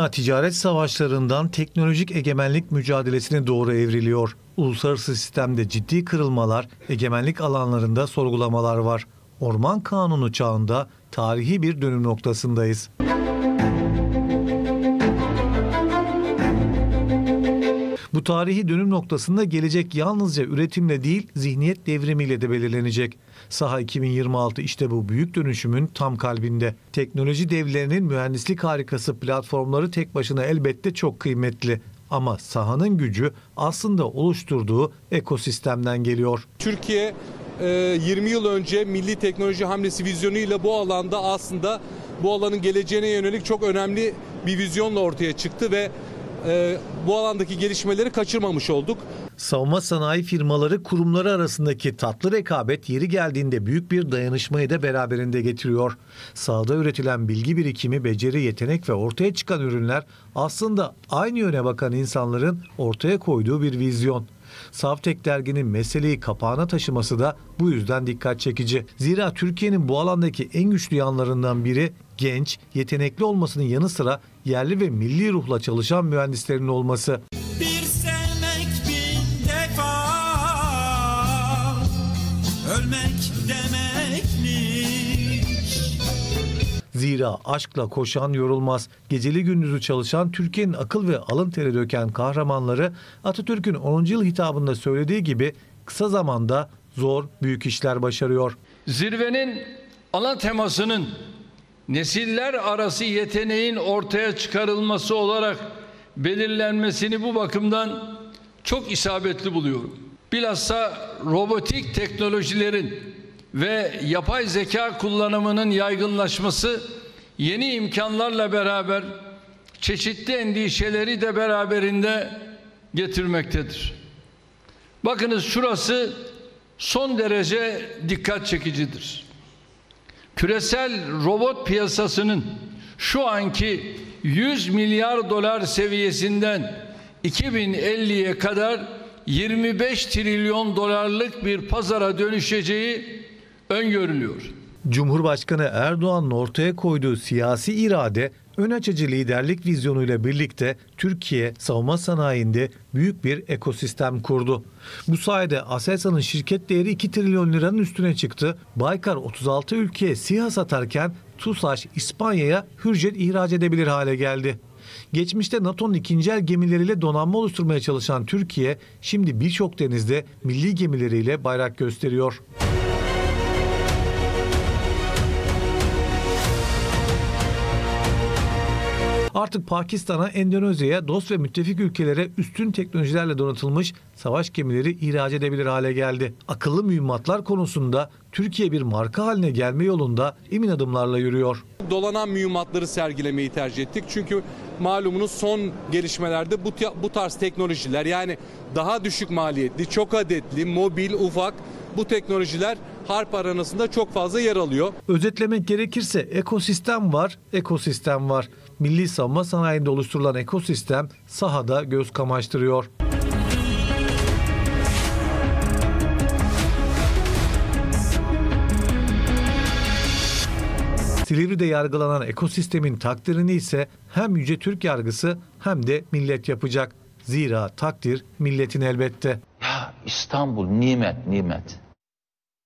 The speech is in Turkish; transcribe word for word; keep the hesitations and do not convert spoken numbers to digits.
Dünya ticaret savaşlarından teknolojik egemenlik mücadelesine doğru evriliyor. Uluslararası sistemde ciddi kırılmalar, egemenlik alanlarında sorgulamalar var. Orman Kanunu çağında tarihi bir dönüm noktasındayız. Bu tarihi dönüm noktasında gelecek yalnızca üretimle değil, zihniyet devrimiyle de belirlenecek. Saha iki bin yirmi altı işte bu büyük dönüşümün tam kalbinde. Teknoloji devlerinin mühendislik harikası platformları tek başına elbette çok kıymetli. Ama sahanın gücü aslında oluşturduğu ekosistemden geliyor. Türkiye yirmi yıl önce milli teknoloji hamlesi vizyonuyla bu alanda aslında bu alanın geleceğine yönelik çok önemli bir vizyonla ortaya çıktı ve Ee, bu alandaki gelişmeleri kaçırmamış olduk. Savunma sanayi firmaları kurumları arasındaki tatlı rekabet yeri geldiğinde büyük bir dayanışmayı da beraberinde getiriyor. Sahada üretilen bilgi birikimi, beceri, yetenek ve ortaya çıkan ürünler aslında aynı yöne bakan insanların ortaya koyduğu bir vizyon. Savtek derginin meseleyi kapağına taşıması da bu yüzden dikkat çekici. Zira Türkiye'nin bu alandaki en güçlü yanlarından biri genç, yetenekli olmasının yanı sıra yerli ve milli ruhla çalışan mühendislerin olması. Bir sevmek bin defa, ölmek demekmiş. Zira aşkla koşan yorulmaz. Geceli gündüzü çalışan, Türkiye'nin akıl ve alın teri döken kahramanları Atatürk'ün onuncu yıl hitabında söylediği gibi kısa zamanda zor, büyük işler başarıyor. Zirvenin ana temasının nesiller arası yeteneğin ortaya çıkarılması olarak belirlenmesini bu bakımdan çok isabetli buluyorum. Bilhassa robotik teknolojilerin ve yapay zeka kullanımının yaygınlaşması yeni imkanlarla beraber çeşitli endişeleri de beraberinde getirmektedir. Bakınız şurası son derece dikkat çekicidir. Küresel robot piyasasının şu anki yüz milyar dolar seviyesinden iki bin elliye kadar yirmi beş trilyon dolarlık bir pazara dönüşeceği öngörülüyor. Cumhurbaşkanı Erdoğan'ın ortaya koyduğu siyasi irade, ön açıcı liderlik vizyonuyla birlikte Türkiye savunma sanayinde büyük bir ekosistem kurdu. Bu sayede Aselsan'ın şirket değeri iki trilyon liranın üstüne çıktı. Baykar otuz altı ülkeye SİHA satarken TUSAŞ İspanya'ya Hürjet ihraç edebilir hale geldi. Geçmişte NATO'nun ikinci el gemileriyle donanma oluşturmaya çalışan Türkiye, şimdi birçok denizde milli gemileriyle bayrak gösteriyor. Artık Pakistan'a, Endonezya'ya, dost ve müttefik ülkelere üstün teknolojilerle donatılmış savaş gemileri ihraç edebilir hale geldi. Akıllı mühimmatlar konusunda Türkiye bir marka haline gelme yolunda emin adımlarla yürüyor. Dolanan mühimmatları sergilemeyi tercih ettik. Çünkü malumunuz son gelişmelerde bu, bu tarz teknolojiler, yani daha düşük maliyetli, çok adetli, mobil, ufak bu teknolojiler harp arenasında çok fazla yer alıyor. Özetlemek gerekirse ekosistem var, ekosistem var. Milli savunma sanayinde oluşturulan ekosistem sahada göz kamaştırıyor. Silivri'de yargılanan ekosistemin takdirini ise hem Yüce Türk yargısı hem de millet yapacak. Zira takdir milletin elbette. Ya İstanbul nimet, nimet.